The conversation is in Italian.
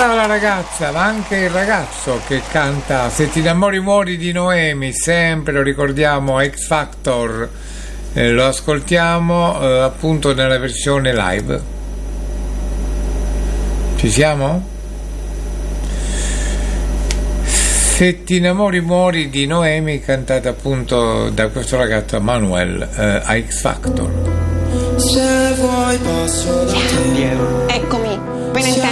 sarà la ragazza, ma anche il ragazzo che canta Se ti innamori muori di Noemi, sempre lo ricordiamo, X Factor, lo ascoltiamo appunto nella versione live. Ci siamo? Se ti innamori muori di Noemi, cantata appunto da questo ragazzo Manuel a X Factor. Se vuoi passo da te. Eccomi, appena in tempo.